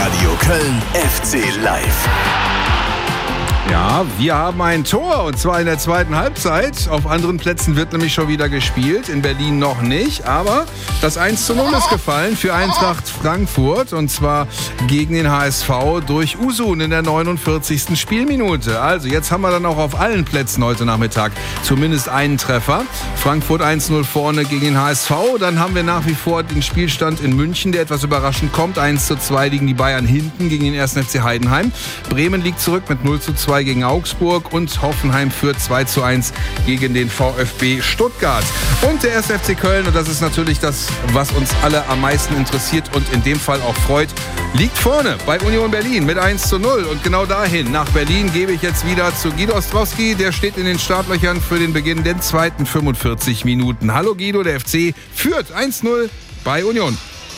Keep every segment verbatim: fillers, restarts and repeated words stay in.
Radio Köln F C Live. Ja, wir haben ein Tor und zwar in der zweiten Halbzeit. Auf anderen Plätzen wird nämlich schon wieder gespielt, in Berlin noch nicht. Aber das eins zu null ist gefallen für Eintracht Frankfurt und zwar gegen den H S V durch Usun in der neunundvierzigsten Spielminute. Also jetzt haben wir dann auch auf allen Plätzen heute Nachmittag zumindest einen Treffer. Frankfurt eins zu null vorne gegen den H S V. Dann haben wir nach wie vor den Spielstand in München, der etwas überraschend kommt. eins zu zwei liegen die Bayern hinten gegen den ersten F C Heidenheim. Bremen liegt zurück mit null zu zwei gegen Augsburg und Hoffenheim führt zwei zu eins gegen den VfB Stuttgart. Und der erste F C Köln, und das ist natürlich das, was uns alle am meisten interessiert und in dem Fall auch freut, liegt vorne bei Union Berlin mit eins zu null. Und genau dahin, nach Berlin, gebe ich jetzt wieder zu Guido Ostrowski. Der steht in den Startlöchern für den Beginn der zweiten fünfundvierzig Minuten. Hallo Guido, der F C führt eins zu null bei Union.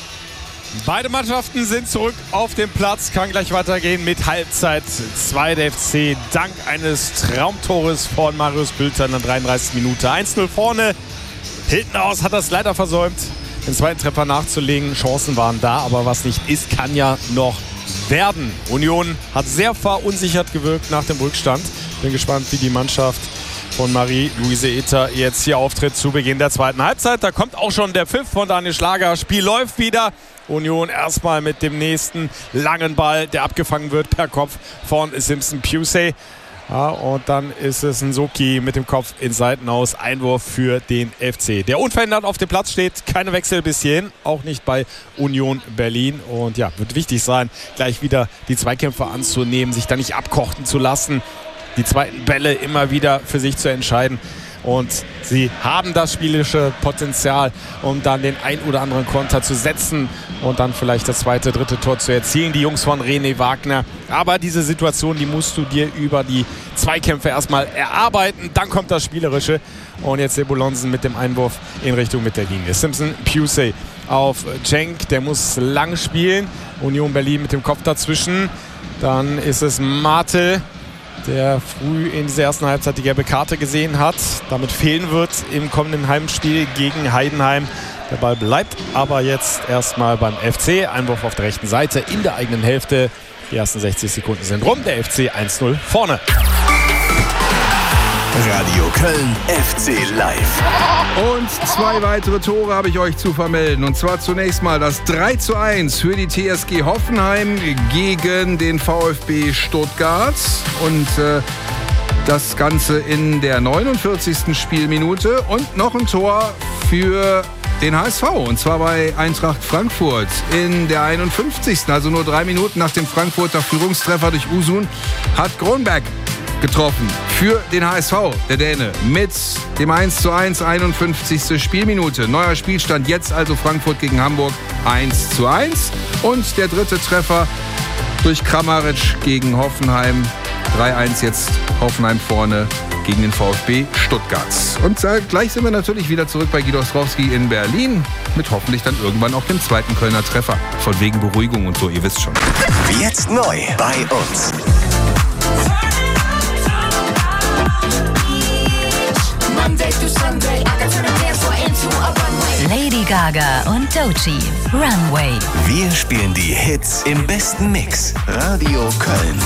Beide Mannschaften sind zurück auf dem Platz. Kann gleich weitergehen mit Halbzeit zwei. Der F C dank eines Traumtores von Marius Bülter in der dreiunddreißigsten Minute. eins zu null vorne. Hinten aus hat das leider versäumt, den zweiten Treffer nachzulegen. Chancen waren da, aber was nicht ist, kann ja noch werden. Union hat sehr verunsichert gewirkt nach dem Rückstand. Bin gespannt, wie die Mannschaft von Marie-Louise Ether jetzt hier auftritt zu Beginn der zweiten Halbzeit. Da kommt auch schon der Pfiff von Daniel Schlager. Spiel läuft wieder. Union erstmal mit dem nächsten langen Ball, der abgefangen wird per Kopf von Simpson Pusey. Ja, und dann ist es ein Nsoki mit dem Kopf ins Seitenaus. Einwurf für den F C, der unverändert auf dem Platz steht. Keine Wechsel bis hierhin, auch nicht bei Union Berlin. Und ja, wird wichtig sein, gleich wieder die Zweikämpfe anzunehmen, sich da nicht abkochten zu lassen, die zweiten Bälle immer wieder für sich zu entscheiden. Und sie haben das spielische Potenzial, um dann den ein oder anderen Konter zu setzen und dann vielleicht das zweite, dritte Tor zu erzielen. Die Jungs von René Wagner. Aber diese Situation, die musst du dir über die Zweikämpfe erstmal erarbeiten. Dann kommt das Spielerische. Und jetzt Sebulonsen mit dem Einwurf in Richtung Mittellinie. Simpson Pusey auf Cenk. Der muss lang spielen. Union Berlin mit dem Kopf dazwischen. Dann ist es Martel, der früh in dieser ersten Halbzeit die gelbe Karte gesehen hat, damit fehlen wird im kommenden Heimspiel gegen Heidenheim. Der Ball bleibt aber jetzt erstmal beim F C. Einwurf auf der rechten Seite in der eigenen Hälfte. Die ersten sechzig Sekunden sind rum. Der F C eins zu null vorne. Radio Köln F C Live. Und zwei weitere Tore habe ich euch zu vermelden. Und zwar zunächst mal das drei zu eins für die T S G Hoffenheim gegen den VfB Stuttgart. Und äh, das Ganze in der neunundvierzigsten Spielminute. Und noch ein Tor für den H S V. Und zwar bei Eintracht Frankfurt in der einundfünfzigsten Also nur drei Minuten nach dem Frankfurter Führungstreffer durch Usun hat Kronberg getroffen für den H S V, der Däne, mit dem eins zu eins, einundfünfzigste Spielminute. Neuer Spielstand jetzt also Frankfurt gegen Hamburg eins zu eins. Und der dritte Treffer durch Kramaric gegen Hoffenheim. drei eins jetzt Hoffenheim vorne gegen den VfB Stuttgart. Und äh, gleich sind wir natürlich wieder zurück bei Guido Ostrowski in Berlin mit hoffentlich dann irgendwann auch dem zweiten Kölner Treffer. Von wegen Beruhigung und so, ihr wisst schon. Jetzt neu bei uns. Lady Gaga und Doechii, Runway. Wir spielen die Hits im besten Mix. Radio Köln.